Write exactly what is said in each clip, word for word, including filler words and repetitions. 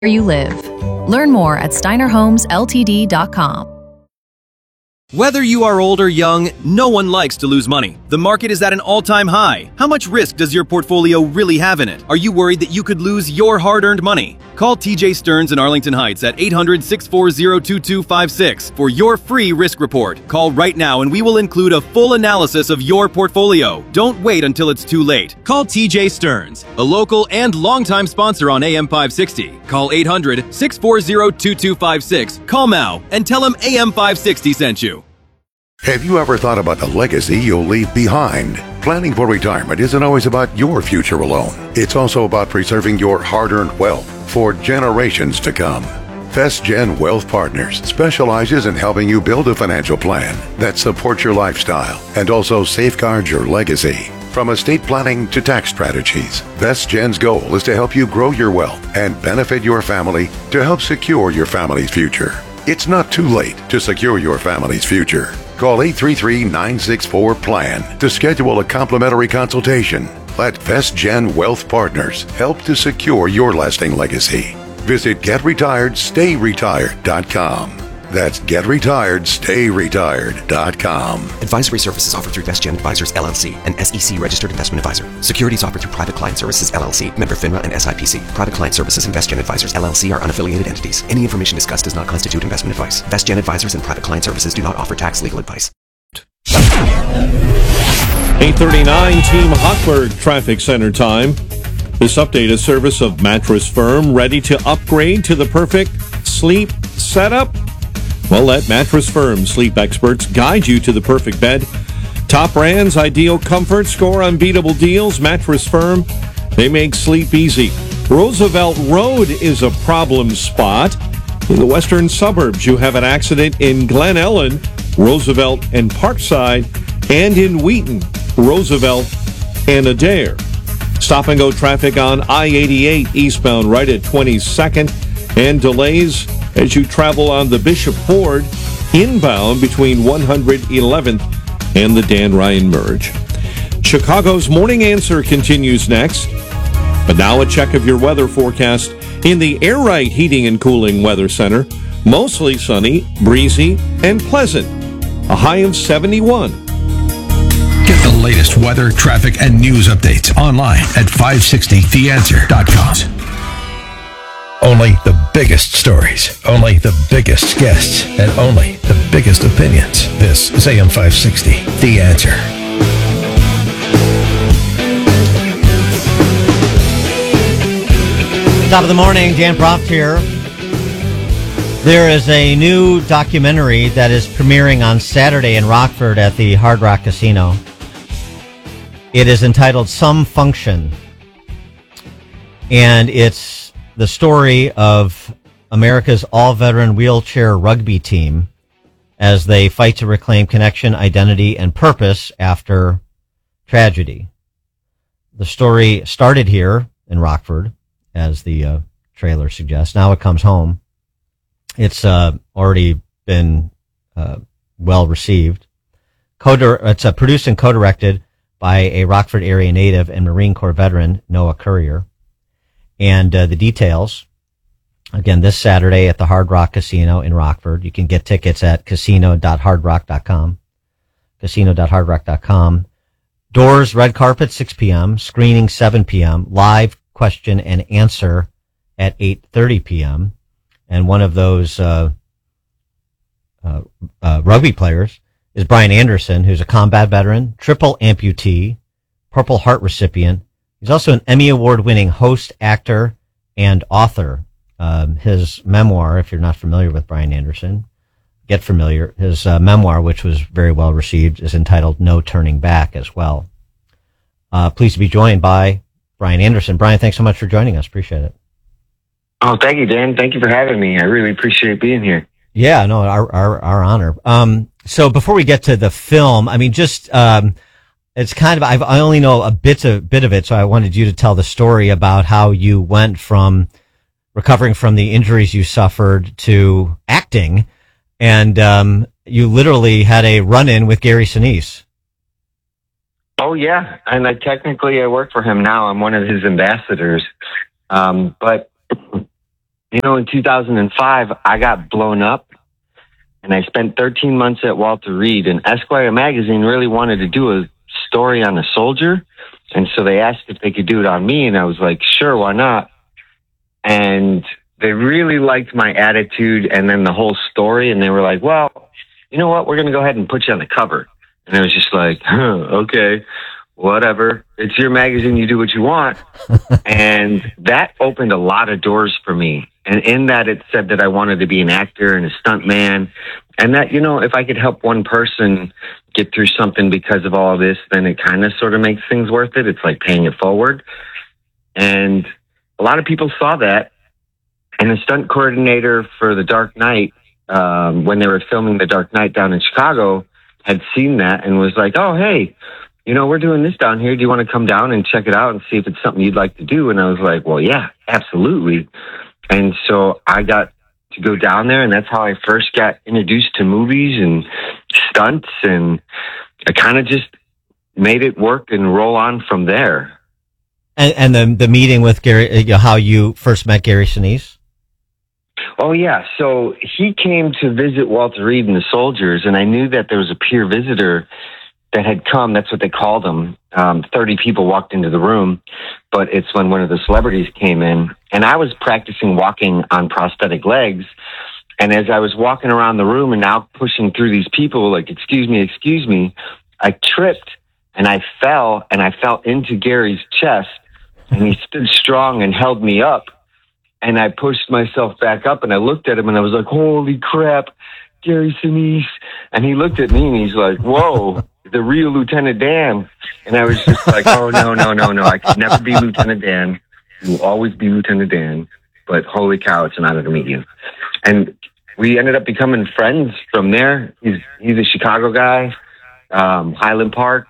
you live. Learn more at steiner homes l t d dot com. Whether you are old or young, no one likes to lose money. The market is at an all-time high. How much risk does your portfolio really have in it? Are you worried that you could lose your hard-earned money? Call T J Stearns in Arlington Heights at eight hundred, six four zero, two two five six for your free risk report. Call right now and we will include a full analysis of your portfolio. Don't wait until it's too late. Call T J Stearns, a local and longtime sponsor on A M five sixty. Call eight hundred, six four zero, two two five six. Call now and tell him A M five sixty sent you. Have you ever thought about the legacy you'll leave behind? Planning for retirement isn't always about your future alone. It's also about preserving your hard-earned wealth for generations to come. FestGen Wealth Partners specializes in helping you build a financial plan that supports your lifestyle and also safeguards your legacy. From estate planning to tax strategies, FestGen's goal is to help you grow your wealth and benefit your family to help secure your family's future. It's not too late to secure your family's future. Call eight three three, nine six four, P L A N to schedule a complimentary consultation. Let FestGen Wealth Partners help to secure your lasting legacy. Visit get retired stay retired dot com. That's get retired stay retired dot com. Advisory services offered through FestGen Advisors, L L C, an S E C-registered investment advisor. Securities offered through Private Client Services, L L C, member FINRA and S I P C. Private Client Services and FestGen Advisors, L L C are unaffiliated entities. Any information discussed does not constitute investment advice. FestGen Advisors and Private Client Services do not offer tax legal advice. eight thirty-nine, Team Hochberg Traffic Center time. This update is service of Mattress Firm, ready to upgrade to the perfect sleep setup. Well, let Mattress Firm sleep experts guide you to the perfect bed. Top brands, ideal comfort, score unbeatable deals. Mattress Firm, they make sleep easy. Roosevelt Road is a problem spot. In the western suburbs, you have an accident in Glen Ellen, Roosevelt and Parkside, and in Wheaton, Roosevelt and Adair. Stop and go traffic on I eighty-eight eastbound right at twenty-second, and delays as you travel on the Bishop Ford inbound between one hundred eleventh and the Dan Ryan Merge. Chicago's Morning Answer continues next. But now a check of your weather forecast in the Air Right Heating and Cooling Weather Center. Mostly sunny, breezy, and pleasant. A high of seventy-one. Get the latest weather, traffic, and news updates online at five sixty the answer dot com. Only the biggest stories, only the biggest guests, and only the biggest opinions. This is A M five sixty, The Answer. Top of the morning, Dan Proft here. There is a new documentary that is premiering on Saturday in Rockford at the Hard Rock Casino. It is entitled Some Function, and it's the story of America's all-veteran wheelchair rugby team as they fight to reclaim connection, identity, and purpose after tragedy. The story started here in Rockford, as the uh, trailer suggests. Now it comes home. It's uh, already been uh, well received. Co- it's uh, produced and co-directed by a Rockford area native and Marine Corps veteran, Noah Currier. And uh, the details, again, this Saturday at the Hard Rock Casino in Rockford. You can get tickets at casino dot hard rock dot com. casino dot hard rock dot com. Doors, red carpet, six p.m. Screening, seven p.m. Live question and answer at eight thirty p.m. And one of those uh, uh, uh, rugby players is Brian Anderson, who's a combat veteran, triple amputee, Purple Heart recipient. He's also an Emmy Award-winning host, actor, and author. Um, his memoir, if you're not familiar with Brian Anderson, get familiar. His uh, memoir, which was very well received, is entitled No Turning Back as well. Uh, pleased to be joined by Brian Anderson. Brian, thanks so much for joining us. Appreciate it. Oh, thank you, Dan. Thank you for having me. I really appreciate being here. Yeah, no, our our, our honor. Um, so before we get to the film, I mean, just um, it's kind of I've, I only know a bit of bit of it, so I wanted you to tell the story about how you went from recovering from the injuries you suffered to acting, and um, you literally had a run-in with Gary Sinise. Oh yeah, and I technically I work for him now. I'm one of his ambassadors, um, but you know, in two thousand five, I got blown up, and I spent thirteen months at Walter Reed, and Esquire magazine really wanted to do a story on a soldier, and so they asked if they could do it on me, and I was like, sure, why not? And they really liked my attitude and then the whole story, and they were like, well, you know what, we're going to go ahead and put you on the cover. And I was just like, huh, okay, whatever. It's your magazine, you do what you want. And that opened a lot of doors for me. And in that, it said that I wanted to be an actor and a stunt man. And that, you know, if I could help one person get through something because of all of this, then it kind of sort of makes things worth it. It's like paying it forward. And a lot of people saw that. And the stunt coordinator for The Dark Knight, um, when they were filming The Dark Knight down in Chicago, had seen that and was like, oh, hey, you know, we're doing this down here. Do you want to come down and check it out and see if it's something you'd like to do? And I was like, well, yeah, absolutely. And so I got to go down there, and that's how I first got introduced to movies and stunts, and I kind of just made it work and roll on from there. And, and the the meeting with Gary, you know, how you first met Gary Sinise? Oh, yeah. So he came to visit Walter Reed and the soldiers, and I knew that there was a peer visitor that had come. That's what they called them. Um, thirty people walked into the room, but it's when one of the celebrities came in, and I was practicing walking on prosthetic legs. And as I was walking around the room and now pushing through these people, like, excuse me, excuse me, I tripped and I fell, and I fell into Gary's chest, and he stood strong and held me up. And I pushed myself back up, and I looked at him, and I was like, holy crap, Gary Sinise. And he looked at me, and he's like, whoa, the real Lieutenant Dan. And I was just like, oh, no, no, no, no. I could never be Lieutenant Dan. You will always be Lieutenant Dan. But holy cow, it's an honor to meet you. And we ended up becoming friends from there. He's, he's a Chicago guy, um, Highland Park.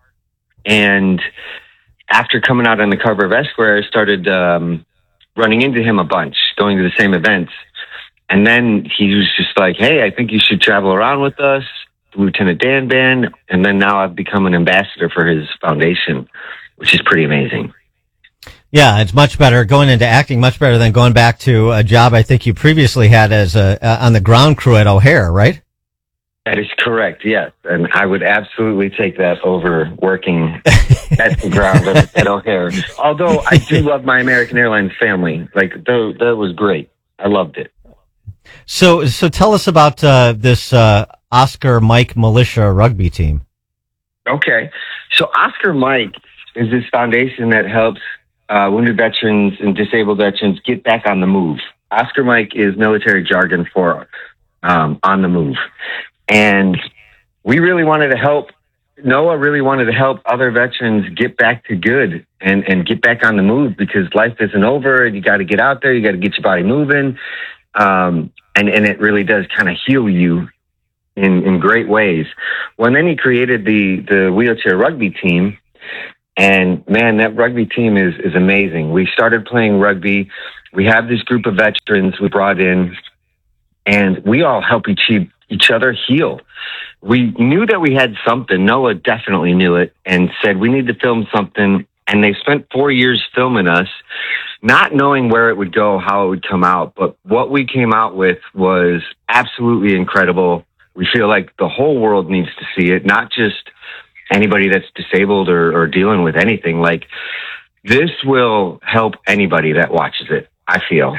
And after coming out on the cover of Esquire, I started um, running into him a bunch, going to the same events. And then he was just like, hey, I think you should travel around with us, Lieutenant Dan Band. And then now I've become an ambassador for his foundation, which is pretty amazing. Yeah, it's much better going into acting, much better than going back to a job I think you previously had as a uh, on the ground crew at O'Hare, right? That is correct, yes. And I would absolutely take that over working at the ground at, at O'Hare. Although I do love my American Airlines family. Like, th- that was great. I loved it. So, so tell us about uh, this uh, Oscar Mike Militia rugby team. Okay. So Oscar Mike is this foundation that helps uh, wounded veterans and disabled veterans get back on the move. Oscar Mike is military jargon for um, on the move. And we really wanted to help, Noah really wanted to help other veterans get back to good and, and get back on the move, because life isn't over and you got to get out there. You got to get your body moving. Um, and, and it really does kind of heal you in, in great ways. Well, and then he created the, the wheelchair rugby team. And man, that rugby team is, is amazing. We started playing rugby. We have this group of veterans we brought in, and we all help each each other heal. We knew that we had something. Noah definitely knew it and said, we need to film something. And they spent four years filming us, not knowing where it would go, how it would come out. But what we came out with was absolutely incredible. We feel like the whole world needs to see it, not just anybody that's disabled or, or dealing with anything. Like, this will help anybody that watches it, I feel.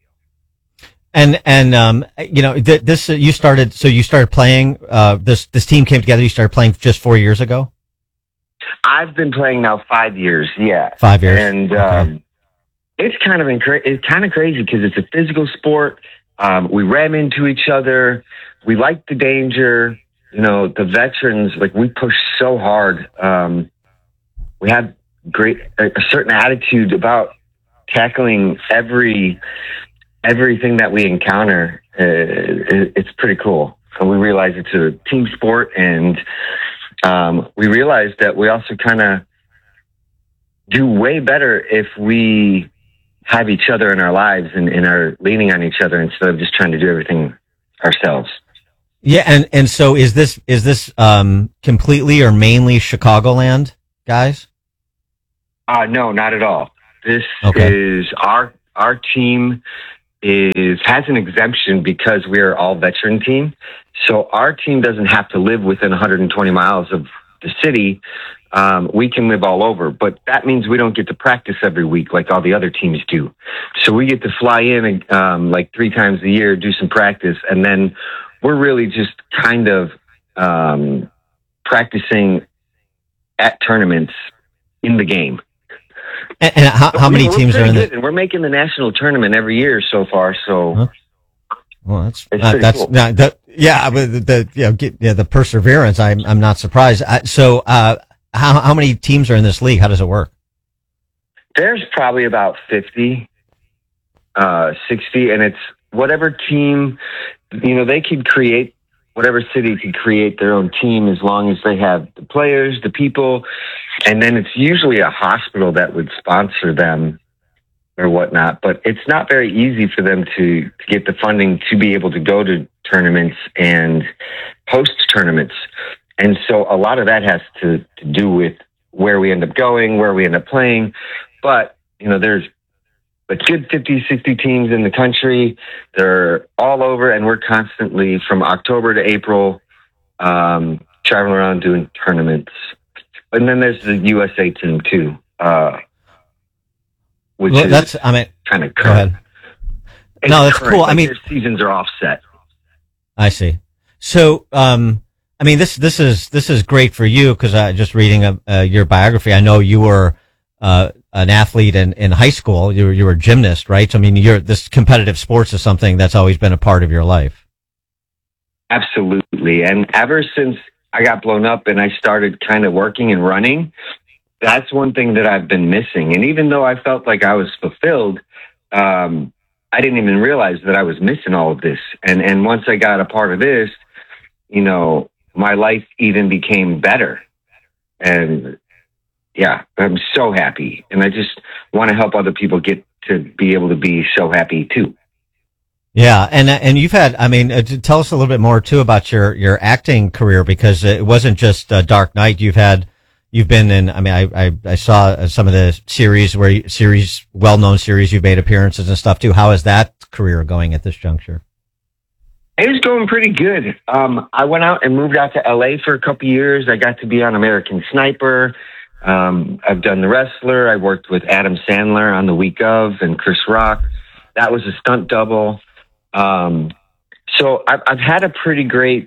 And, and, um, you know, th- this, uh, you started, so you started playing, uh, this, this team came together, you started playing just four years ago? I've been playing now five years. Yeah. Five years. And, okay. um, it's kind of, incra- it's kind of crazy because it's a physical sport. Um, we ram into each other. We like the danger. You know, the veterans, like, we push so hard. Um, we have great, a, a certain attitude about tackling every, everything that we encounter. Uh, it, it's pretty cool. So we realize it's a team sport, and um, we realize that we also kind of do way better if we have each other in our lives and, and are leaning on each other instead of just trying to do everything ourselves. Yeah, and, and so is this is this um, completely or mainly Chicagoland, guys? Uh, no, not at all. This okay. is our our team is has an exemption because we are all veteran team. So our team doesn't have to live within one hundred twenty miles of the city. Um, we can live all over, but that means we don't get to practice every week like all the other teams do. So we get to fly in um, like three times a year, do some practice, and then we're really just kind of um, practicing at tournaments in the game. And, and how, how many teams are in the? And we're making the national tournament every year so far. So, huh? Well, that's it's uh, that's cool. not, that, yeah, but the, the you know, get, yeah, the perseverance. I'm I'm not surprised. Uh, so, uh, how how many teams are in this league? How does it work? There's probably about fifty, uh, sixty, and it's whatever team. You know, they could create. Whatever city could create their own team as long as they have the players, the people, and then it's usually a hospital that would sponsor them or whatnot. But it's not very easy for them to, to get the funding to be able to go to tournaments and host tournaments. And so a lot of that has to, to do with where we end up going, where we end up playing. But, you know, there's a good fifty, sixty teams in the country. They're all over, and we're constantly from October to April um, traveling around doing tournaments. And then there's the U S A team too, uh, which well, is that's I mean kind of go ahead. It's No, that's current, cool. I like mean, their seasons are offset. I see. So, um, I mean, this this is this is great for you because uh, just reading uh, uh, your biography, I know you were uh, an athlete in, in high school. You were you were a gymnast, right? So, I mean, you're this competitive sports is something that's always been a part of your life. Absolutely, and ever since I got blown up and I started kind of working and running, that's one thing that I've been missing. And even though I felt like I was fulfilled, um, I didn't even realize that I was missing all of this. And and once I got a part of this, you know, my life even became better. And yeah, I'm so happy. And I just want to help other people get to be able to be so happy too. Yeah, and and you've had, I mean, uh, tell us a little bit more too about your your acting career, because it wasn't just uh, Dark Knight. You've had, you've been in. I mean, I I, I saw some of the series where you, series well known series you've made appearances and stuff too. How is that career going at this juncture? It was going pretty good. Um, I went out and moved out to L A for a couple years. I got to be on American Sniper. Um, I've done The Wrestler. I worked with Adam Sandler on The Week Of and Chris Rock. That was a stunt double. Um, so I've, I've had a pretty great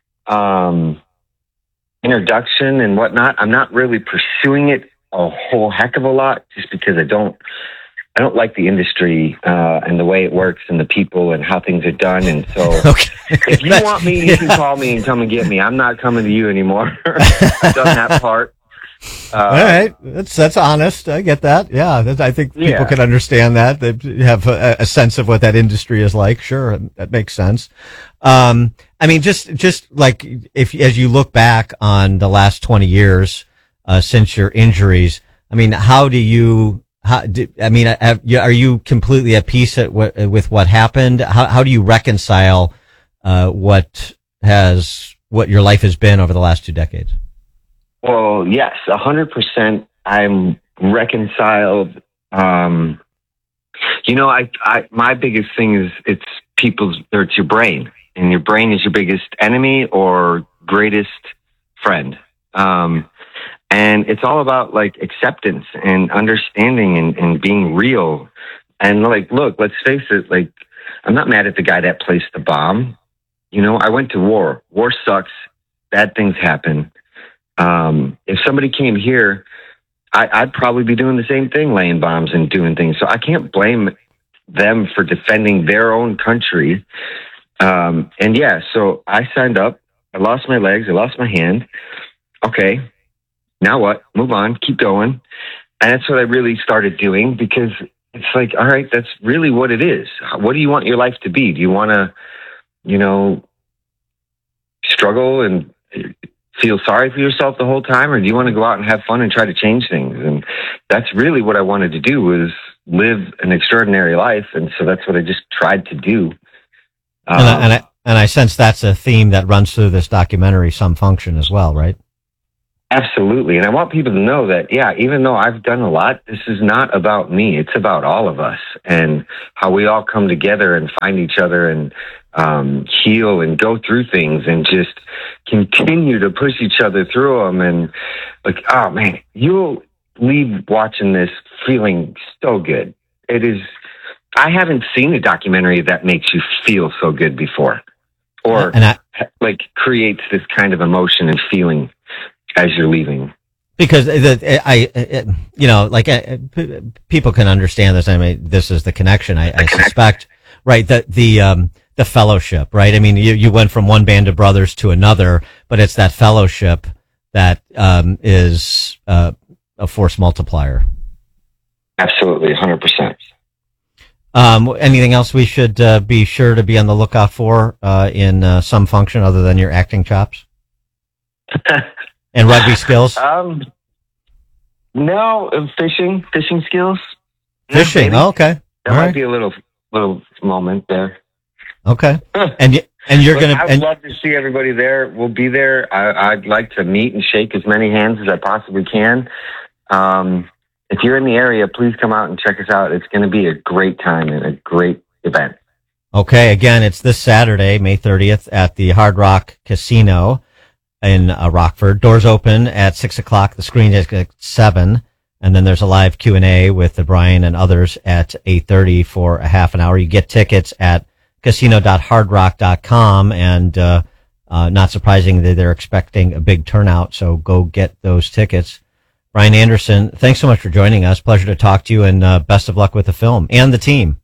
um, introduction and whatnot. I'm not really pursuing it a whole heck of a lot just because I don't I don't like the industry uh, and the way it works and the people and how things are done. And so Okay. if you want me, you can call me and come and get me. I'm not coming to you anymore. I've done that part. Uh, All right, that's that's honest. I get that. Yeah, that, I think people Yeah. can understand that. They have a, a sense of what that industry is like. Sure, that makes sense. Um, I mean, just just like if as you look back on the last twenty years uh, since your injuries, I mean, how do you? How do, I mean, have, are you completely at peace at what, with what happened? How how do you reconcile uh, what has what your life has been over the last two decades? Well, yes, a hundred percent. I'm reconciled. Um, you know, I, I, my biggest thing is it's people's, or it's your brain, and your brain is your biggest enemy or greatest friend. Um, and it's all about like acceptance and understanding and, and being real. And like, look, let's face it. Like, I'm not mad at the guy that placed the bomb. You know, I went to war. War sucks. Bad things happen. Um, if somebody came here, I, I'd probably be doing the same thing, laying bombs and doing things. So I can't blame them for defending their own country. Um, and yeah, so I signed up. I lost my legs. I lost my hand. Okay, now what? Move on. Keep going. And that's what I really started doing, because it's like, all right, that's really what it is. What do you want your life to be? Do you want to, you know, struggle and feel sorry for yourself the whole time, or do you want to go out and have fun and try to change things? And that's really what I wanted to do, was live an extraordinary life. And so that's what I just tried to do. Um, And I, and I and I sense that's a theme that runs through this documentary, Some Function, as well, right? Absolutely. And I want people to know that, yeah, even though I've done a lot, this is not about me. It's about all of us and how we all come together and find each other and um, heal and go through things and just continue to push each other through them. And like, oh man, you'll leave watching this feeling so good. It is, I haven't seen a documentary that makes you feel so good before or and I, like creates this kind of emotion and feeling as you're leaving. Because the, I, I, you know, like I, people can understand this. I mean, this is the connection. I, I suspect, right? That the um, the fellowship, right? I mean, you you went from one band of brothers to another, but it's that fellowship that um, is uh, a force multiplier. Absolutely, one hundred percent. Um, anything else we should uh, be sure to be on the lookout for uh, in uh, some function other than your acting chops? And rugby skills? Um, no, uh, fishing, fishing skills. Fishing, oh, okay. That All might right. be a little little moment there. Okay. And you, and you're But gonna. I'd and, love to see everybody there. We'll be there. I, I'd like to meet and shake as many hands as I possibly can. Um, if you're in the area, please come out and check us out. It's going to be a great time and a great event. Okay. Again, it's this Saturday, May thirtieth, at the Hard Rock Casino in uh, Rockford. Doors open at six o'clock. The screen is at seven, and then there's a live Q and A with the Brian and others at eight thirty for a half an hour. You get tickets at casino dot hard rock dot com, and uh, uh, not surprising that they're expecting a big turnout. So go get those tickets. Brian Anderson, thanks so much for joining us. Pleasure to talk to you, and uh, best of luck with the film and the team.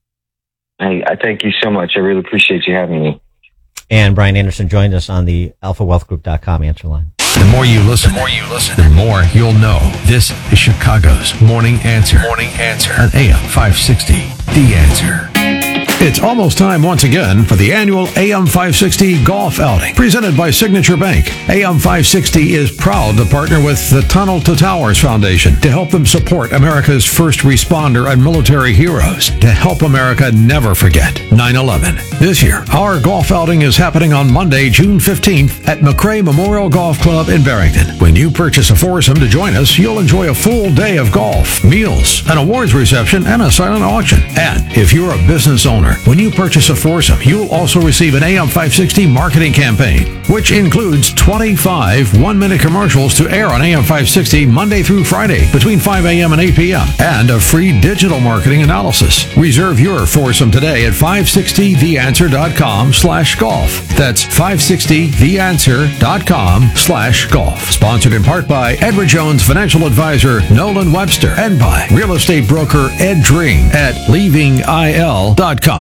I, I thank you so much. I really appreciate you having me. And Brian Anderson joined us on the alpha wealth group dot com answer line. The more you listen, the more you listen, the more you'll know. This is Chicago's Morning Answer. Morning Answer on A M five sixty. The Answer. It's almost time once again for the annual A M five sixty Golf Outing, presented by Signature Bank. A M five sixty is proud to partner with the Tunnel to Towers Foundation to help them support America's first responder and military heroes, to help America never forget nine eleven. This year, our golf outing is happening on Monday, June fifteenth at McRae Memorial Golf Club in Barrington. When you purchase a foursome to join us, you'll enjoy a full day of golf, meals, an awards reception, and a silent auction. And if you're a business owner, when you purchase a foursome, you'll also receive an A M five sixty marketing campaign, which includes twenty-five one-minute commercials to air on A M five sixty Monday through Friday between five a.m. and eight p.m. and a free digital marketing analysis. Reserve your foursome today at five sixty the answer dot com slash golf. That's five sixty the answer dot com slash golf. Sponsored in part by Edward Jones Financial Advisor Nolan Webster and by real estate broker Ed Dring at leaving I L dot com.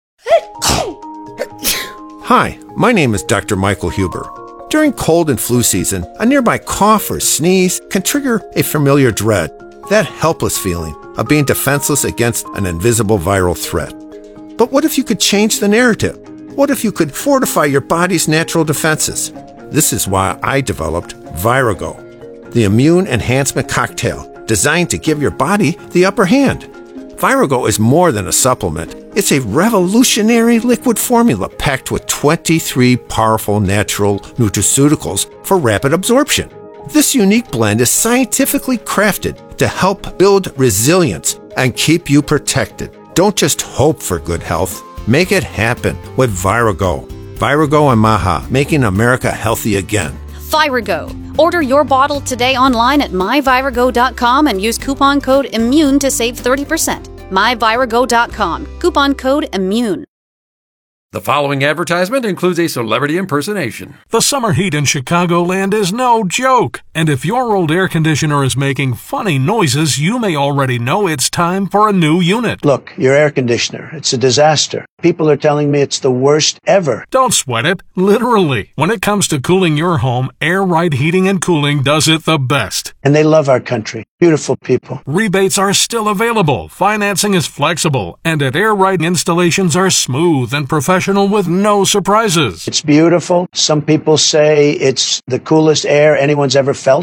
Hi, my name is Doctor Michael Huber. During cold and flu season, a nearby cough or sneeze can trigger a familiar dread, that helpless feeling of being defenseless against an invisible viral threat. But what if you could change the narrative? What if you could fortify your body's natural defenses? This is why I developed Virago, the immune enhancement cocktail designed to give your body the upper hand. Virago is more than a supplement. It's a revolutionary liquid formula packed with twenty-three powerful natural nutraceuticals for rapid absorption. This unique blend is scientifically crafted to help build resilience and keep you protected. Don't just hope for good health. Make it happen with Virago. Virago and Maha, making America healthy again. Virago. Order your bottle today online at my virago dot com and use coupon code IMMUNE to save thirty percent. my virago dot com. Coupon code IMMUNE. The following advertisement includes a celebrity impersonation. The summer heat in Chicagoland is no joke. And if your old air conditioner is making funny noises, you may already know it's time for a new unit. Look, your air conditioner, it's a disaster. People are telling me it's the worst ever. Don't sweat it. Literally. When it comes to cooling your home, Air Right Heating and Cooling does it the best. And they love our country. Beautiful people. Rebates are still available. Financing is flexible. And at Air Right, installations are smooth and professional with no surprises. It's beautiful. Some people say it's the coolest air anyone's ever felt.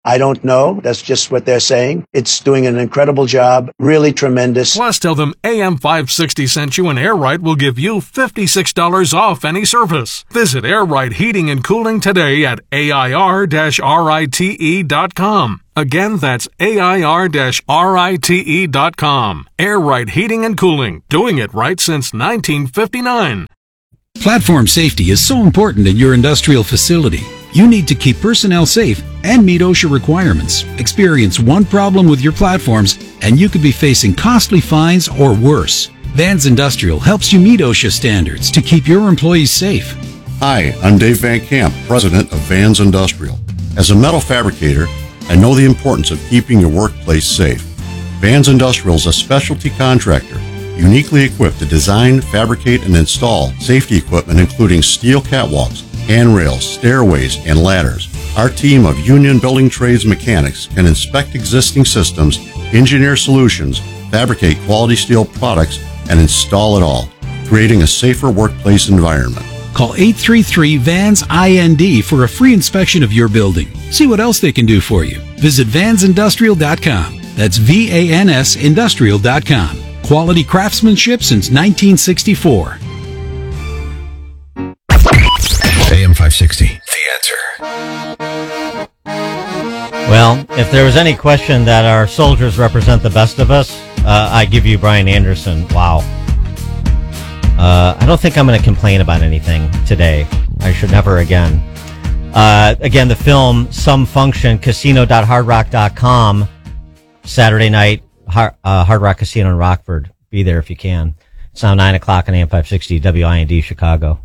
I don't know. That's just what they're saying. It's doing an incredible job. Really tremendous. Plus, tell them A M five sixty sent you and Air Right will give you fifty-six dollars off any service. Visit Air Right Heating and Cooling today at A I R rite dot com. Again, that's A I R rite dot com. Air Right Heating and Cooling, doing it right since nineteen fifty-nine. Platform safety is so important in your industrial facility. You need to keep personnel safe and meet OSHA requirements. Experience one problem with your platforms, and you could be facing costly fines or worse. Vans Industrial helps you meet OSHA standards to keep your employees safe. Hi, I'm Dave Van Camp, president of Vans Industrial. As a metal fabricator, I know the importance of keeping your workplace safe. Vans Industrial is a specialty contractor, uniquely equipped to design, fabricate, and install safety equipment including steel catwalks, handrails, stairways, and ladders. Our team of union building trades mechanics can inspect existing systems, engineer solutions, fabricate quality steel products, and install it all, creating a safer workplace environment. Call eight three three V A N S I N D for a free inspection of your building. See what else they can do for you. Visit vans industrial dot com. That's V A N S industrial dot com. Quality craftsmanship since nineteen sixty-four. A M five sixty, The Answer. Well, if there was any question that our soldiers represent the best of us, uh, I give you Brian Anderson. Wow. Uh, I don't think I'm going to complain about anything today. I should never again. Uh, again, the film, Some Function, casino dot hard rock dot com, Saturday night, Hard, uh, Hard Rock Casino in Rockford. Be there if you can. It's now nine o'clock on A M five sixty W I N D Chicago.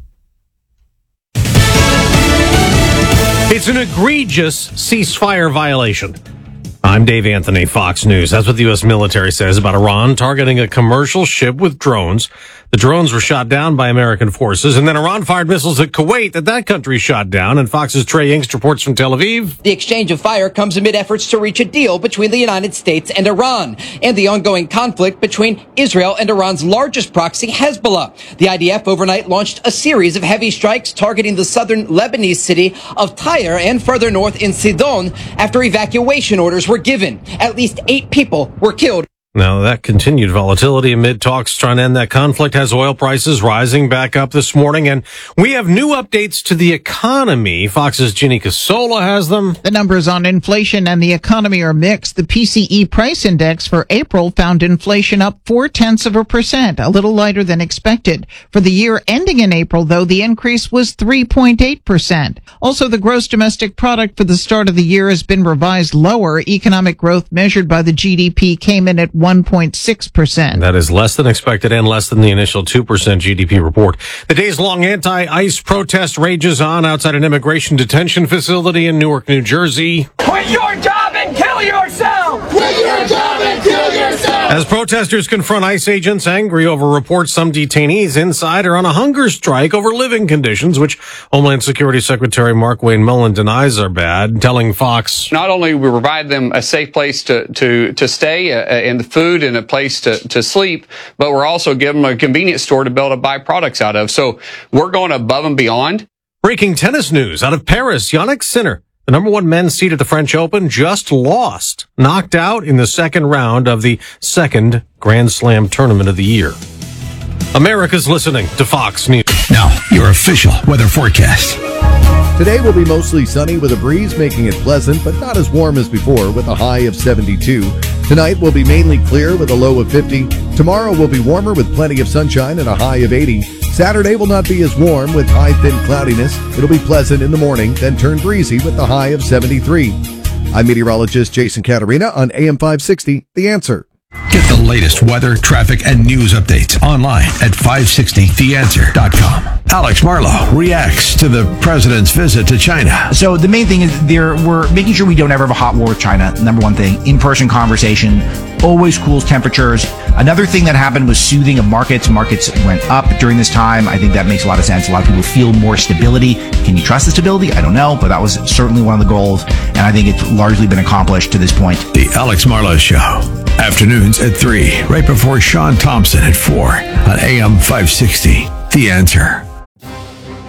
It's an egregious ceasefire violation. I'm Dave Anthony, Fox News. That's what the U S military says about Iran targeting a commercial ship with drones. The drones were shot down by American forces, and then Iran fired missiles at Kuwait that that country shot down. And Fox's Trey Yingst reports from Tel Aviv. The exchange of fire comes amid efforts to reach a deal between the United States and Iran, and the ongoing conflict between Israel and Iran's largest proxy, Hezbollah. The I D F overnight launched a series of heavy strikes targeting the southern Lebanese city of Tyre and further north in Sidon after evacuation orders were given. At least eight people were killed. Now, that continued volatility amid talks trying to end that conflict has oil prices rising back up this morning. And we have new updates to the economy. Fox's Ginny Casola has them. The numbers on inflation and the economy are mixed. The P C E price index for April found inflation up four tenths of a percent, a little lighter than expected. For the year ending in April, though, the increase was three point eight percent. Also, the gross domestic product for the start of the year has been revised lower. Economic growth measured by the G D P came in at one point six percent. That is less than expected and less than the initial two percent G D P report. The days-long anti-ICE protest rages on outside an immigration detention facility in Newark, New Jersey. Quit your job and kill yourself! Quit your job and kill yourself! As protesters confront ICE agents angry over reports some detainees inside are on a hunger strike over living conditions, which Homeland Security Secretary Mark Wayne Mullen denies are bad, telling Fox, not only we provide them a safe place to, to, to stay uh, and the food and a place to, to sleep, but we're also giving them a convenience store to be able to buy products out of. So we're going above and beyond. Breaking tennis news out of Paris. Jannik Sinner, the number one men's seed at the French Open, just lost, knocked out in the second round of the second Grand Slam tournament of the year. America's listening to Fox News. Now, your official weather forecast. Today will be mostly sunny with a breeze making it pleasant, but not as warm as before with a high of seventy-two. Tonight will be mainly clear with a low of fifty. Tomorrow will be warmer with plenty of sunshine and a high of eighty. Saturday will not be as warm with high thin cloudiness. It'll be pleasant in the morning, then turn breezy with a high of seventy-three. I'm meteorologist Jason Caterina on A M five sixty, The Answer. Get the latest weather, traffic, and news updates online at five sixty the answer dot com. Alex Marlowe reacts to the president's visit to China. So the main thing is there we're making sure we don't ever have a hot war with China. Number one thing, in-person conversation, always cools temperatures. Another thing that happened was soothing of markets. Markets went up during this time. I think that makes a lot of sense. A lot of people feel more stability. Can you trust the stability? I don't know, but that was certainly one of the goals, and I think it's largely been accomplished to this point. The Alex Marlowe Show. Afternoons at three, right before Sean Thompson at four on A M five sixty. The Answer.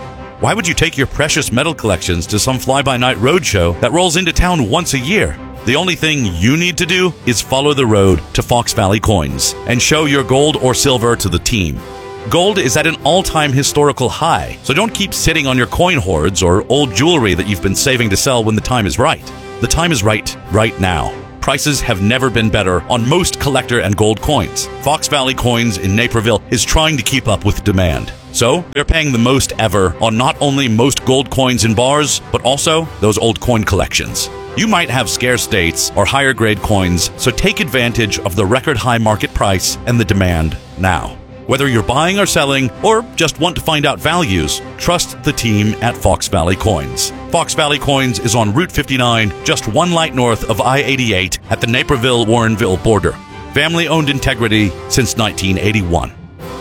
Why would you take your precious metal collections to some fly-by-night roadshow that rolls into town once a year? The only thing you need to do is follow the road to Fox Valley Coins and show your gold or silver to the team. Gold is at an all-time historical high, so don't keep sitting on your coin hoards or old jewelry that you've been saving to sell when the time is right. The time is right, right now. Prices have never been better on most collector and gold coins. Fox Valley Coins in Naperville is trying to keep up with demand. So, they're paying the most ever on not only most gold coins in bars, but also those old coin collections. You might have scarce dates or higher grade coins, so take advantage of the record high market price and the demand now. Whether you're buying or selling, or just want to find out values, trust the team at Fox Valley Coins. Fox Valley Coins is on Route fifty-nine, just one light north of I eighty-eight at the Naperville-Warrenville border. Family-owned integrity since nineteen eighty-one.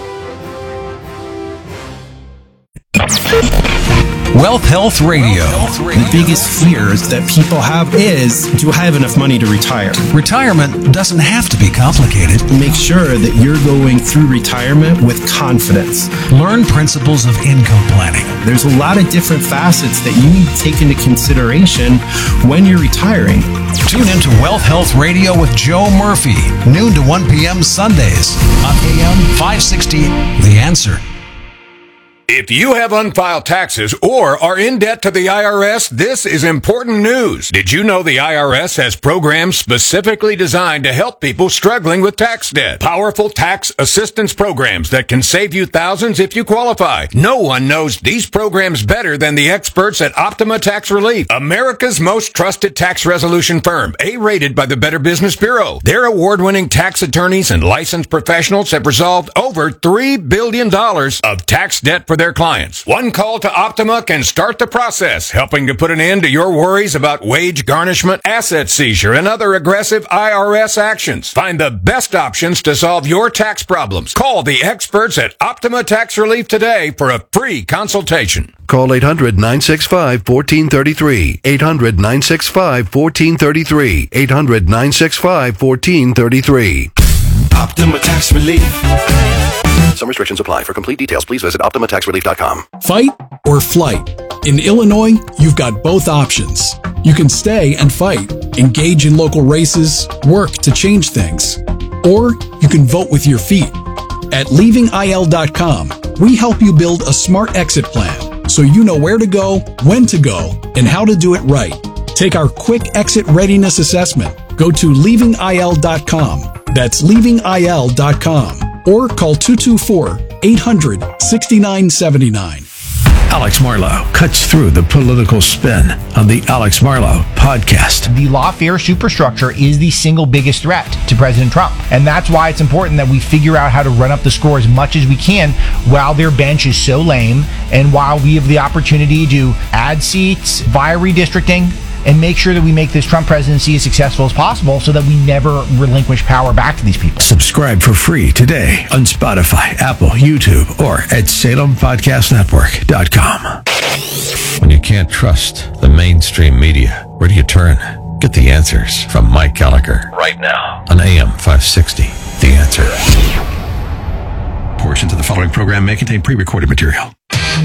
Wealth Health Radio. The biggest fears that people have is, do I have enough money to retire? Retirement doesn't have to be complicated. Make sure that you're going through retirement with confidence. Learn principles of income planning. There's a lot of different facets that you need to take into consideration when you're retiring. Tune into Wealth Health Radio with Joe Murphy, noon to one p.m. Sundays on A M five sixty. The Answer. If you have unfiled taxes or are in debt to the I R S, this is important news. Did you know the I R S has programs specifically designed to help people struggling with tax debt? Powerful tax assistance programs that can save you thousands if you qualify. No one knows these programs better than the experts at Optima Tax Relief, America's most trusted tax resolution firm, A-rated by the Better Business Bureau. Their award-winning tax attorneys and licensed professionals have resolved over three billion dollars of tax debt for their clients. One call to Optima can start the process, helping to put an end to your worries about wage garnishment, asset seizure, and other aggressive I R S actions. Find the best options to solve your tax problems. Call the experts at Optima Tax Relief today for a free consultation. Call eight hundred nine six five one four three three. eight hundred nine six five one four three three. eight hundred nine six five one four three three. Optima Tax Relief. Some restrictions apply. For complete details, please visit optima tax relief dot com. Fight or flight? In Illinois, you've got both options. You can stay and fight, engage in local races, work to change things. Or you can vote with your feet. At leaving I L dot com, we help you build a smart exit plan so you know where to go, when to go, and how to do it right. Take our quick exit readiness assessment. Go to leaving I L dot com. That's leaving I L dot com. Or call two two four, eight hundred, six nine seven nine. Alex Marlow cuts through the political spin on the Alex Marlow podcast. The lawfare superstructure is the single biggest threat to President Trump. And that's why it's important that we figure out how to run up the score as much as we can while their bench is so lame and while we have the opportunity to add seats via redistricting and make sure that we make this Trump presidency as successful as possible so that we never relinquish power back to these people. Subscribe for free today on Spotify, Apple, YouTube, or at Salem Podcast Network dot com. When you can't trust the mainstream media, where do you turn? Get the answers from Mike Gallagher right now on A M five sixty. The Answer. Portions of the following program may contain pre-recorded material.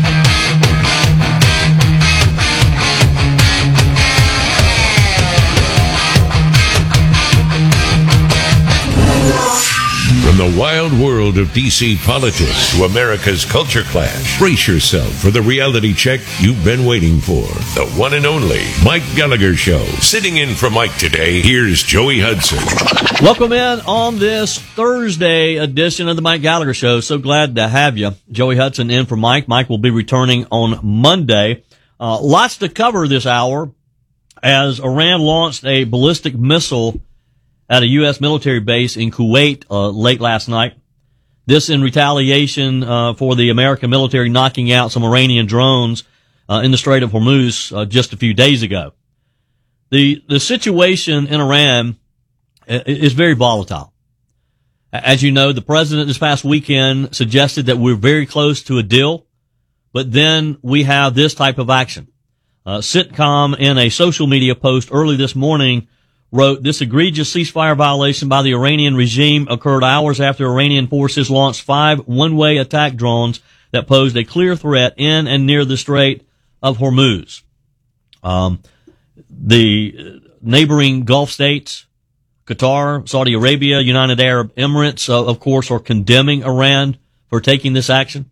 From the wild world of D C politics to America's culture clash, brace yourself for the reality check you've been waiting for. The one and only Mike Gallagher Show. Sitting in for Mike today, here's Joey Hudson. Welcome in on this Thursday edition of the Mike Gallagher Show. So glad to have you. Joey Hudson in for Mike. Mike will be returning on Monday. Uh, lots to cover this hour as Iran launched a ballistic missile at a U S military base in Kuwait uh, late last night. This in retaliation uh, for the American military knocking out some Iranian drones uh, in the Strait of Hormuz uh, just a few days ago. The the situation in Iran is very volatile. As you know, the president this past weekend suggested that we're very close to a deal, but then we have this type of action. Uh, CENTCOM in a social media post early this morning wrote, this egregious ceasefire violation by the Iranian regime occurred hours after Iranian forces launched five one-way attack drones that posed a clear threat in and near the Strait of Hormuz. Um, the neighboring Gulf states, Qatar, Saudi Arabia, United Arab Emirates, uh, of course, are condemning Iran for taking this action.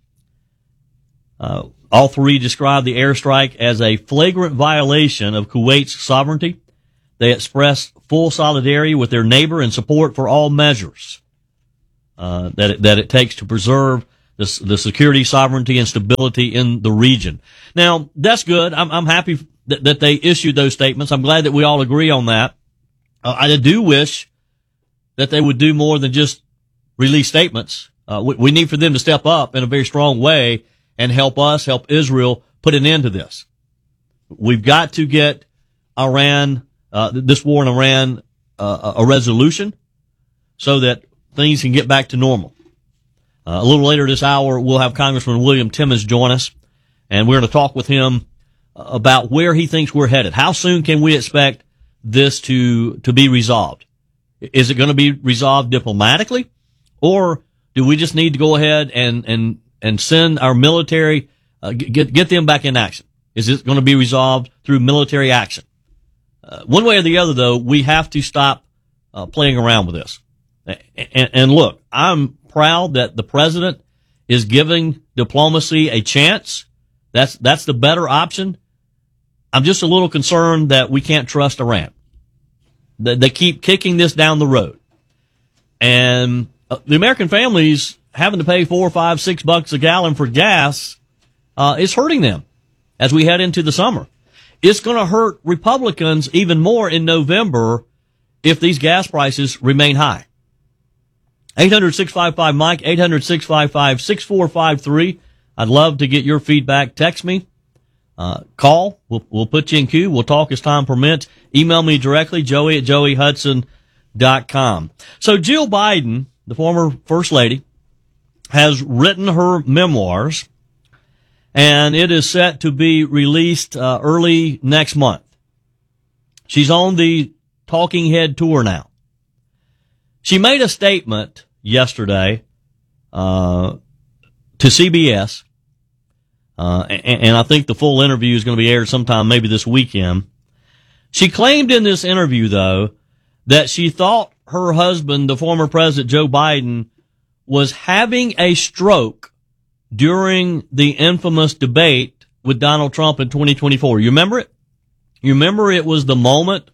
Uh, all three described the airstrike as a flagrant violation of Kuwait's sovereignty. They expressed full solidarity with their neighbor and support for all measures uh, that it, that it takes to preserve the, the security, sovereignty, and stability in the region. Now, that's good. I'm, I'm happy that, that they issued those statements. I'm glad that we all agree on that. Uh, I do wish that they would do more than just release statements. Uh, we, we need for them to step up in a very strong way and help us, help Israel put an end to this. We've got to get Iran, uh, this war in Iran, uh, a resolution so that things can get back to normal. Uh, a little later this hour, we'll have Congressman William Timmons join us, and we're going to talk with him about where he thinks we're headed. How soon can we expect this to, to be resolved? Is it going to be resolved diplomatically, or do we just need to go ahead and, and, and send our military, uh, get, get them back in action? Is it going to be resolved through military action? Uh, one way or the other, though, we have to stop, uh, playing around with this. And, and look, I'm proud that the president is giving diplomacy a chance. That's, that's the better option. I'm just a little concerned that we can't trust Iran. They, they keep kicking this down the road. And uh, the American families having to pay four, five, six bucks a gallon for gas, uh, is hurting them as we head into the summer. It's going to hurt Republicans even more in November if these gas prices remain high. eight hundred, six five five, Mike, eight hundred, six five five, six four five three. I'd love to get your feedback. Text me. Uh, call. We'll, we'll put you in queue. We'll talk as time permits. Email me directly, joey at joey hudson dot com. So Jill Biden, the former First Lady, has written her memoirs, and it is set to be released uh, early next month. She's on the Talking Head tour now. She made a statement yesterday uh, to C B S, uh, and, and I think the full interview is going to be aired sometime maybe this weekend. She claimed in this interview, though, that she thought her husband, the former President Joe Biden, was having a stroke during the infamous debate with Donald Trump in twenty twenty-four. You remember it? You remember it was the moment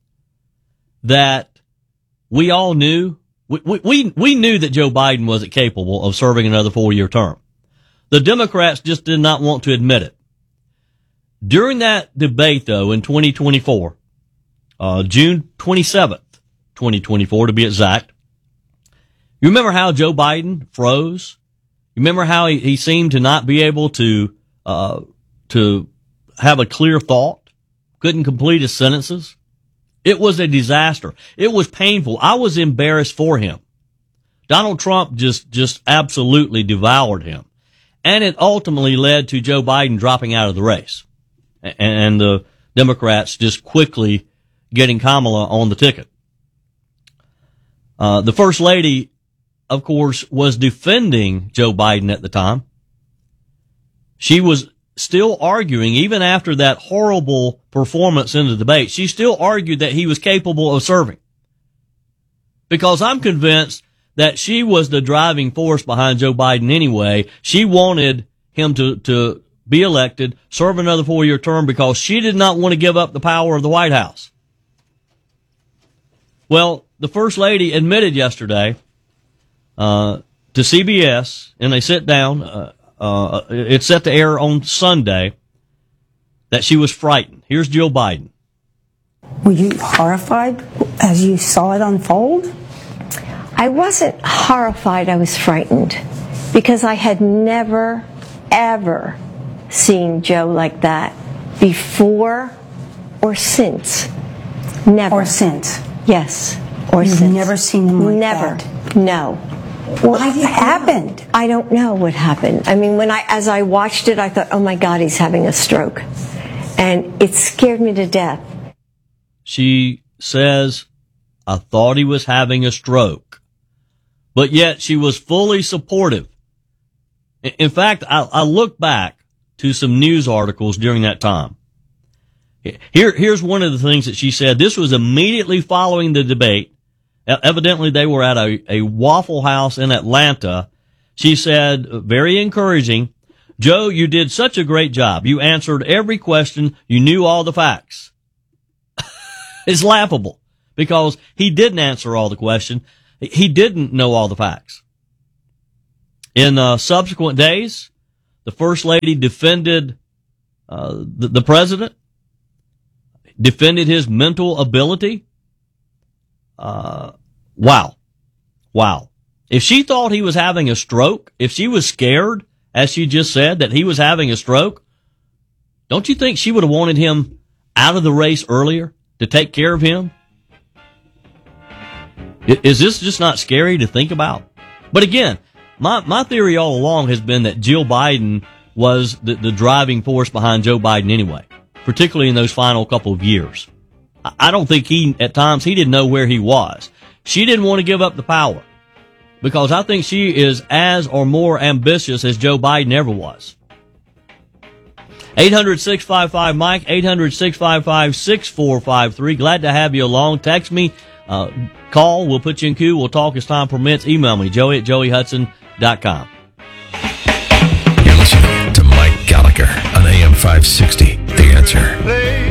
that we all knew, we, we, we knew that Joe Biden wasn't capable of serving another four-year term. The Democrats just did not want to admit it. During that debate, though, in twenty twenty-four, uh, June twenty-seventh, twenty twenty-four to be exact, you remember how Joe Biden froze? You remember how he, he seemed to not be able to, uh, to have a clear thought? Couldn't complete his sentences? It was a disaster. It was painful. I was embarrassed for him. Donald Trump just, just absolutely devoured him. And it ultimately led to Joe Biden dropping out of the race. And the Democrats just quickly getting Kamala on the ticket. Uh, the First Lady, of course, was defending Joe Biden at the time. She was still arguing, even after that horrible performance in the debate, she still argued that he was capable of serving. Because I'm convinced that she was the driving force behind Joe Biden anyway. She wanted him to, to be elected, serve another four-year term, because she did not want to give up the power of the White House. Well, the First Lady admitted yesterday uh, to C B S in a sit-down, uh, uh, it's set to air on Sunday, that she was frightened. Here's Jill Biden. Were you horrified as you saw it unfold? I wasn't horrified, I was frightened, because I had never, ever seen Joe like that before or since. Never. Or since? Yes. Or You've since. never seen him like never. that? No. What happened? I don't know what happened. I mean, when I, as I watched it, I thought, oh my God, he's having a stroke. And it scared me to death. She says, I thought he was having a stroke. But yet she was fully supportive In fact, I, I look back to some news articles during that time. Here, here's one of the things that she said. This was immediately following the debate. Evidently, they were at a, a Waffle House in Atlanta. She said, very encouraging, Joe, you did such a great job. You answered every question. You knew all the facts. It's laughable because he didn't answer all the questions. He didn't know all the facts. In uh, subsequent days, the First Lady defended uh, the, the president, defended his mental ability. Uh, wow. Wow. If she thought he was having a stroke, if she was scared, as she just said, that he was having a stroke, don't you think she would have wanted him out of the race earlier to take care of him? Is this just not scary to think about? But again, my, my theory all along has been that Jill Biden was the, the driving force behind Joe Biden anyway, particularly in those final couple of years. I don't think he, at times, he didn't know where he was. She didn't want to give up the power because I think she is as or more ambitious as Joe Biden ever was. eight hundred, six five five, Mike, eight hundred, six five five, six four five three. Glad to have you along. Text me, uh, call, we'll put you in queue, we'll talk as time permits. Email me, joey at joey hudson dot com. You're listening to Mike Gallagher on A M five sixty, The Answer.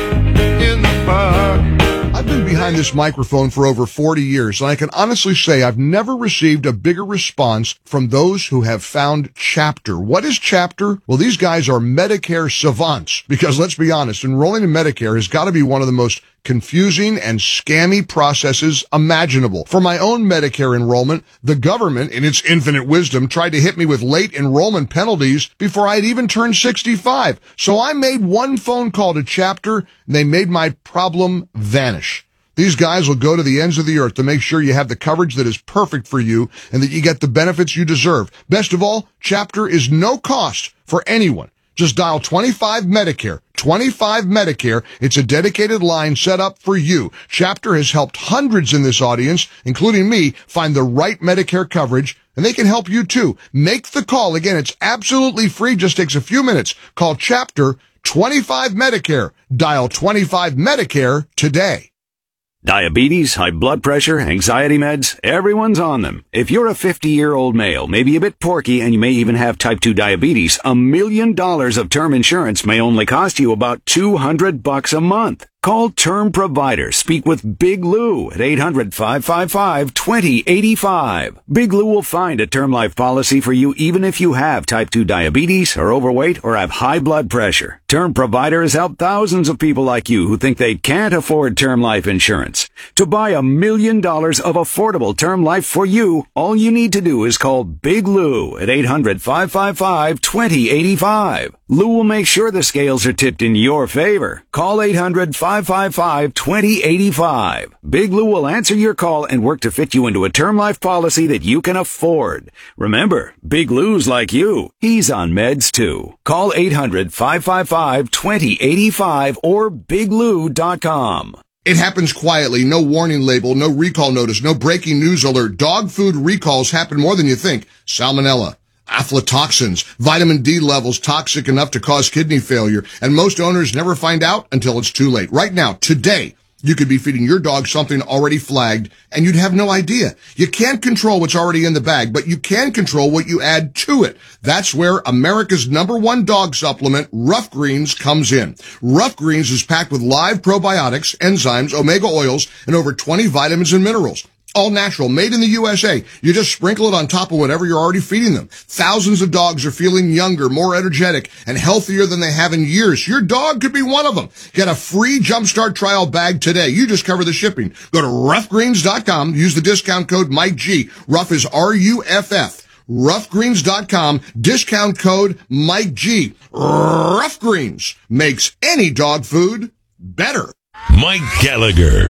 I've been behind this microphone for over forty years, and I can honestly say I've never received a bigger response from those who have found Chapter. What is Chapter? Well, these guys are Medicare savants, because let's be honest, enrolling in Medicare has got to be one of the most confusing and scammy processes imaginable. For my own Medicare enrollment, the government, in its infinite wisdom, tried to hit me with late enrollment penalties before I'd even turned sixty-five. So I made one phone call to Chapter, and they made my problem vanish. These guys will go to the ends of the earth to make sure you have the coverage that is perfect for you and that you get the benefits you deserve. Best of all, Chapter is no cost for anyone. Just dial twenty-five Medicare. twenty-five Medicare. It's a dedicated line set up for you. Chapter has helped hundreds in this audience, including me, find the right Medicare coverage, and they can help you too. Make the call. Again, it's absolutely free. Just takes a few minutes. Call Chapter twenty-five Medicare. Dial twenty-five Medicare today. Diabetes, high blood pressure, anxiety meds, everyone's on them. If you're a fifty-year-old male, maybe a bit porky, and you may even have type two diabetes, a million dollars of term insurance may only cost you about two hundred bucks a month. Call Term Provider. Speak with Big Lou at eight hundred, five five five, two zero eight five. Big Lou will find a term life policy for you even if you have type two diabetes, are overweight, or have high blood pressure. Term Provider has helped thousands of people like you who think they can't afford term life insurance. To buy a million dollars of affordable term life for you, all you need to do is call Big Lou at eight hundred, five five five, two zero eight five. Lou will make sure the scales are tipped in your favor. Call eight hundred, five five five, two zero eight five. Big Lou will answer your call and work to fit you into a term life policy that you can afford. Remember, Big Lou's like you. He's on meds too. Call eight hundred, five five five, two zero eight five or big lou dot com. It happens quietly, no warning label, no recall notice, no breaking news alert. Dog food recalls happen more than you think. Salmonella, aflatoxins, vitamin D levels toxic enough to cause kidney failure, and most owners never find out until it's too late. Right now, today, you could be feeding your dog something already flagged, and you'd have no idea. You can't control what's already in the bag, but you can control what you add to it. That's where America's number one dog supplement, Rough Greens, comes in. Rough Greens is packed with live probiotics, enzymes, omega oils, and over twenty vitamins and minerals. All natural, made in the U S A. You just sprinkle it on top of whatever you're already feeding them. Thousands of dogs are feeling younger, more energetic, and healthier than they have in years. Your dog could be one of them. Get a free Jumpstart trial bag today. You just cover the shipping. Go to rough greens dot com. Use the discount code Mike G. Rough is R U F F. rough greens dot com. Discount code Mike G. Rough Greens makes any dog food better. Mike Gallagher.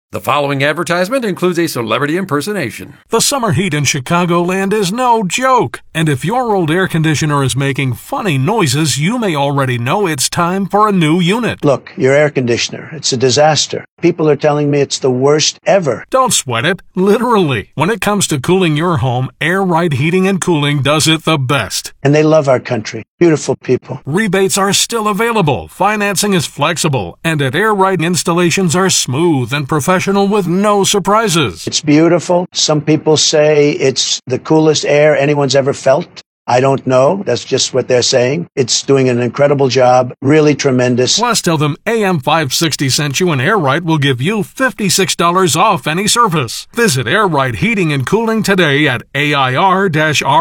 The following advertisement includes a celebrity impersonation. The summer heat in Chicagoland is no joke. And if your old air conditioner is making funny noises, you may already know it's time for a new unit. Look, your air conditioner, it's a disaster. People are telling me it's the worst ever. Don't sweat it. Literally. When it comes to cooling your home, Air Right Heating and Cooling does it the best. And they love our country. Beautiful people. Rebates are still available. Financing is flexible. And at Air Right, installations are smooth and professional with no surprises. It's beautiful. Some people say it's the coolest air anyone's ever felt. I don't know. That's just what they're saying. It's doing an incredible job. Really tremendous. Plus, tell them A M five sixty sent you and Air Right will give you fifty-six dollars off any service. Visit Air Right Heating and Cooling today at A I R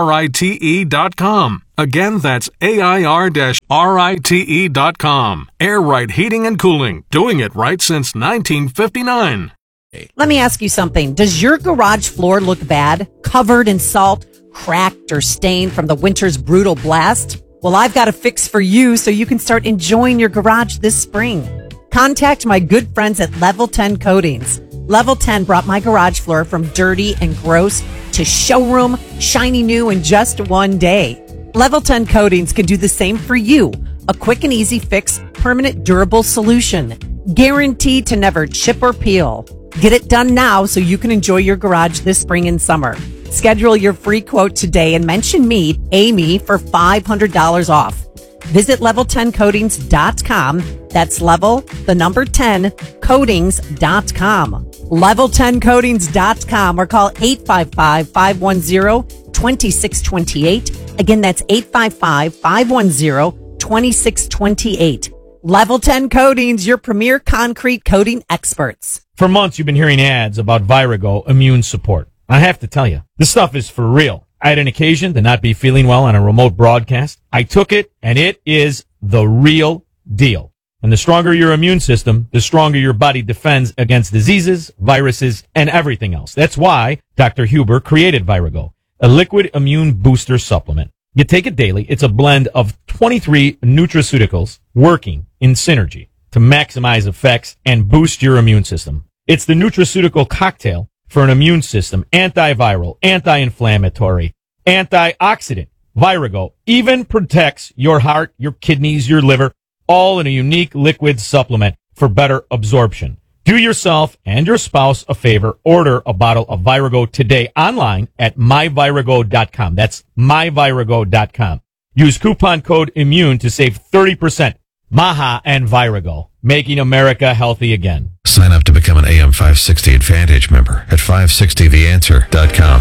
rite dot com. Again, that's A I R rite dot com. Air Right Heating and Cooling. Doing it right since nineteen fifty-nine. Let me ask you something. Does your garage floor look bad? Covered in salt, cracked, or stained from the winter's brutal blast? Well, I've got a fix for you so you can start enjoying your garage this spring. Contact my good friends at Level ten Coatings. Level ten brought my garage floor from dirty and gross to showroom, shiny new in just one day. Level ten Coatings can do the same for you. A quick and easy fix, permanent durable solution. Guaranteed to never chip or peel. Get it done now so you can enjoy your garage this spring and summer. Schedule your free quote today and mention me, Amy, for five hundred dollars off. Visit level ten coatings dot com. That's level, the number ten, coatings dot com. level ten coatings dot com or call eight five five, five one zero, two six two eight. Again, that's eight five five, five one zero, two six two eight. Level ten Coatings, your premier concrete coating experts. For months, you've been hearing ads about Virago Immune Support. I have to tell you, this stuff is for real. I had an occasion to not be feeling well on a remote broadcast. I took it, and it is the real deal. And the stronger your immune system, the stronger your body defends against diseases, viruses, and everything else. That's why Doctor Huber created Virago, a liquid immune booster supplement. You take it daily. It's a blend of twenty-three nutraceuticals working in synergy to maximize effects and boost your immune system. It's the nutraceutical cocktail for an immune system, antiviral, anti-inflammatory, antioxidant. Virago even protects your heart, your kidneys, your liver, all in a unique liquid supplement for better absorption. Do yourself and your spouse a favor. Order a bottle of Virago today online at my virago dot com. That's my virago dot com. Use coupon code IMMUNE to save thirty percent. Maha and Virago, making America healthy again. Sign up to become an A M five sixty Advantage member at five sixty the answer dot com.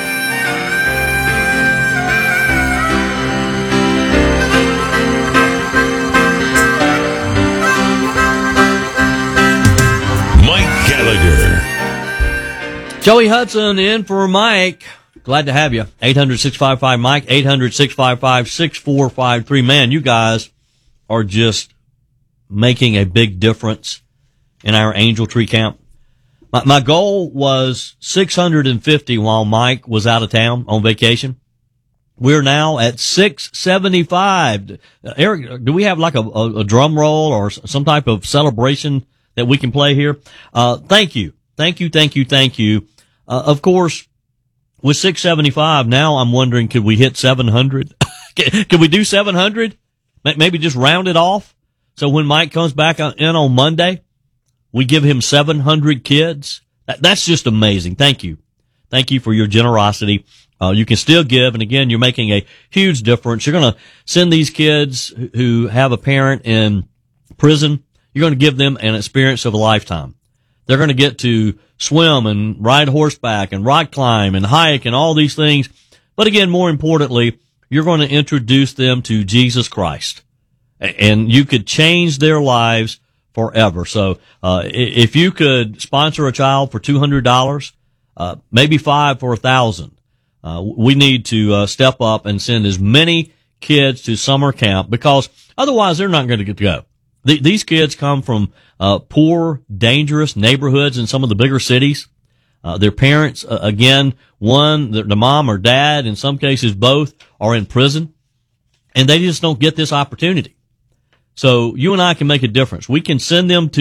Joey Hudson in for Mike. Glad to have you. eight hundred, six five five, Mike, eight hundred, six five five, six four five three. Man, you guys are just making a big difference in our Angel Tree camp. My, my goal was six hundred fifty while Mike was out of town on vacation. We're now at six seventy-five. Uh, Eric, do we have like a, a, a drum roll or some type of celebration that we can play here? Uh, thank you. Thank you, thank you, thank you. Uh, of course, with six seventy-five, now I'm wondering, could we hit seven hundred? Could we do seven hundred? Maybe just round it off. So when Mike comes back in on Monday, we give him seven hundred kids. That, that's just amazing. Thank you. Thank you for your generosity. Uh, you can still give. And again, you're making a huge difference. You're going to send these kids who have a parent in prison. You're going to give them an experience of a lifetime. They're going to get to swim and ride horseback and rock climb and hike and all these things. But again, more importantly, you're going to introduce them to Jesus Christ. And you could change their lives forever. So, uh, if you could sponsor a child for two hundred dollars, uh, maybe five for a thousand, uh, we need to, uh, step up and send as many kids to summer camp because otherwise they're not going to get to go. The, these kids come from, uh, poor, dangerous neighborhoods in some of the bigger cities. Uh, their parents, uh, again, one, the, the mom or dad, in some cases both, are in prison. And they just don't get this opportunity. So you and I can make a difference. We can send them to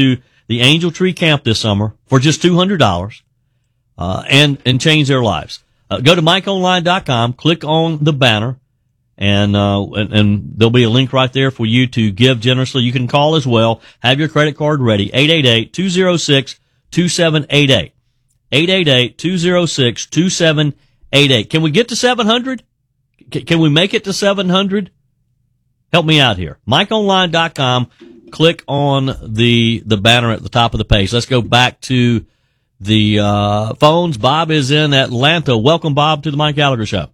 the Angel Tree Camp this summer for just two hundred dollars, uh, and, and change their lives. Uh, go to mike online dot com, click on the banner, and, uh, and, and there'll be a link right there for you to give generously. You can call as well. Have your credit card ready. eight eight eight, two oh six, two seven eight eight. eight eight eight, two oh six, two seven eight eight. Can we get to seven hundred? Can we make it to seven hundred? Help me out here. mike online dot com. Click on the the banner at the top of the page. Let's go back to the uh, phones. Bob is in Atlanta. Welcome, Bob, to the Mike Gallagher Show.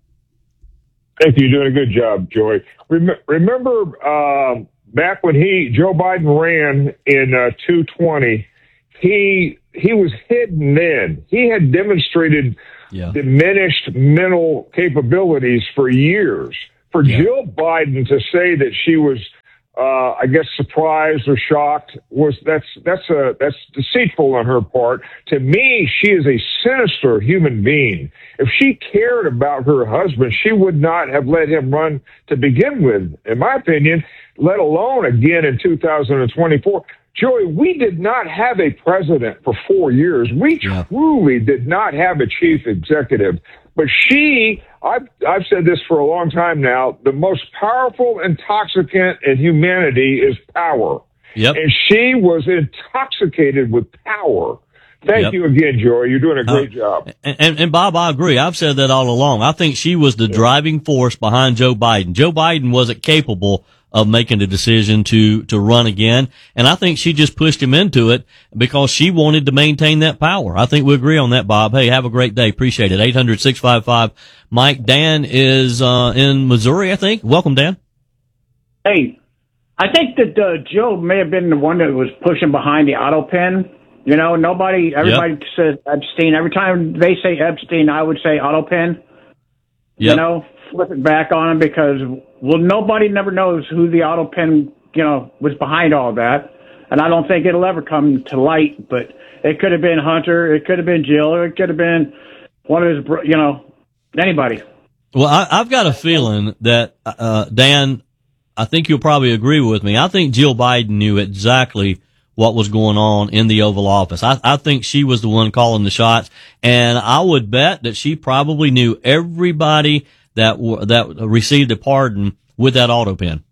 Thank you. You're doing a good job, Joey. Rem- remember uh, back when he Joe Biden ran in uh, two twenty, he he was hidden then. He had demonstrated yeah. diminished mental capabilities for years. For yeah. Jill Biden to say that she was, uh, I guess, surprised or shocked was that's that's a that's deceitful on her part. To me, she is a sinister human being. If she cared about her husband, she would not have let him run to begin with, in my opinion. Let alone again in two thousand twenty-four. Joey, we did not have a president for four years. We yeah. truly did not have a chief executive. But she, I've, I've said this for a long time now, the most powerful intoxicant in humanity is power. Yep. And she was intoxicated with power. Thank yep. you again, Joey. You're doing a great uh, job. And, and, and Bob, I agree. I've said that all along. I think she was the yeah. driving force behind Joe Biden. Joe Biden wasn't capable of making the decision to, to run again. And I think she just pushed him into it because she wanted to maintain that power. I think we agree on that, Bob. Hey, have a great day. Appreciate it. eight hundred, six five five, Mike. Dan is, uh, in Missouri, I think. Welcome, Dan. Hey, I think that, uh, Joe may have been the one that was pushing behind the auto pen. You know, nobody, everybody yep. says Epstein. Every time they say Epstein, I would say auto pen. Yep. You know, flip it back on him because, well, nobody never knows who the auto pen, you know, was behind all that. And I don't think it'll ever come to light, but it could have been Hunter, it could have been Jill, or it could have been one of his, you know, anybody. Well, I, I've got a feeling that, uh, Dan, I think you'll probably agree with me. I think Jill Biden knew exactly what was going on in the Oval Office. I, I think she was the one calling the shots, and I would bet that she probably knew everybody that w- that received a pardon with that auto pen.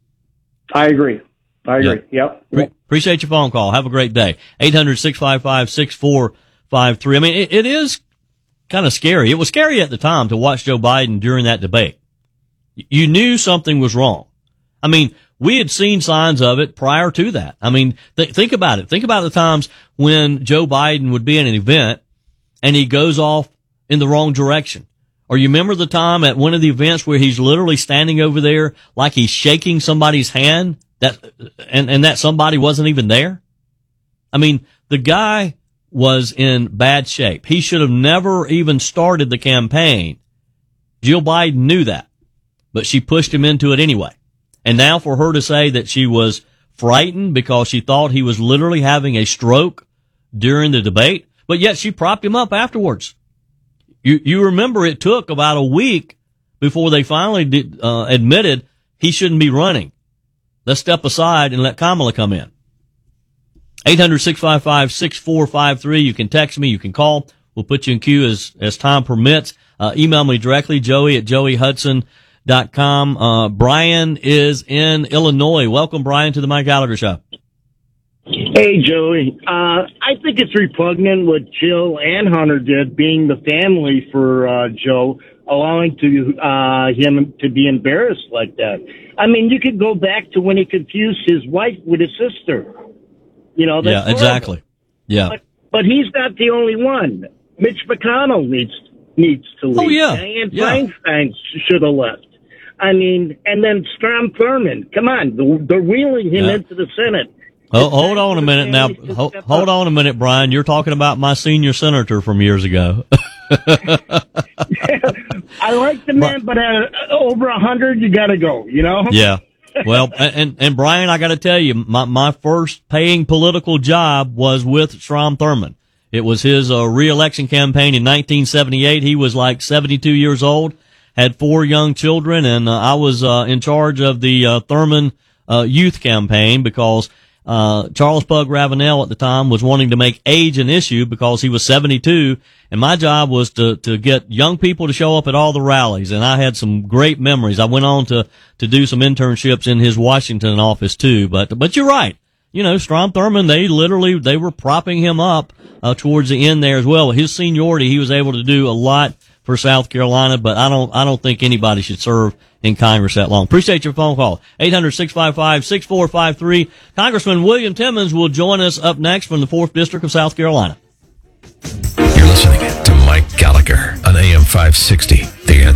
I agree. I agree. Yep. yep. Pre- appreciate your phone call. Have a great day. eight hundred, six five five, six four five three. I mean, it, it is kind of scary. It was scary at the time to watch Joe Biden during that debate. You knew something was wrong. I mean, we had seen signs of it prior to that. I mean, th- think about it. Think about the times when Joe Biden would be at an event and he goes off in the wrong direction. Or you remember the time at one of the events where he's literally standing over there like he's shaking somebody's hand that, and, and that somebody wasn't even there? I mean, the guy was in bad shape. He should have never even started the campaign. Jill Biden knew that, but she pushed him into it anyway. And now for her to say that she was frightened because she thought he was literally having a stroke during the debate, but yet she propped him up afterwards. You, you remember it took about a week before they finally did, uh, admitted he shouldn't be running. Let's step aside and let Kamala come in. eight hundred, six five five, six four five three. You can text me. You can call. We'll put you in queue as, as time permits. Uh, email me directly, Joey at joey hudson dot com. Uh, Brian is in Illinois. Welcome, Brian, to the Mike Gallagher Show. Hey, Joey. Uh, I think it's repugnant what Jill and Hunter did, being the family for uh, Joe, allowing to uh, him to be embarrassed like that. I mean, you could go back to when he confused his wife with his sister. You know, that's yeah, exactly. Horrible. Yeah, but, but he's not the only one. Mitch McConnell needs needs to leave. Oh yeah, Dianne yeah. Feinstein should have left. I mean, and then Strom Thurmond. Come on, they're, they're wheeling him yeah. into the Senate. Oh, hold on a minute now. Hold, hold on a minute, Brian. You're talking about my senior senator from years ago. I like the man, but uh, over a hundred, you got to go. You know? Yeah. Well, and and Brian, I got to tell you, my my first paying political job was with Strom Thurmond. It was his uh, re-election campaign in nineteen seventy-eight. He was like seventy-two years old, had four young children, and uh, I was uh, in charge of the uh, Thurmond uh, youth campaign because Uh, Charles Pug Ravenel at the time was wanting to make age an issue because he was seventy-two, and my job was to, to get young people to show up at all the rallies, and I had some great memories. I went on to, to do some internships in his Washington office too, but, but you're right. You know, Strom Thurmond, they literally, they were propping him up, uh, towards the end there as well. His seniority, he was able to do a lot for South Carolina, but I don't, I don't think anybody should serve in Congress that long. Appreciate your phone call. eight hundred, six five five, six four five three. Congressman William Timmons will join us up next from the fourth District of South Carolina. You're listening to Mike Gallagher on A M five sixty. The Answer.